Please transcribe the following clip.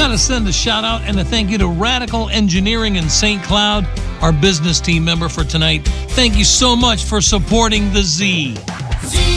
got to send a shout out and a thank you to Radical Engineering in St. Cloud, our business team member for tonight. Thank you so much for supporting the Z.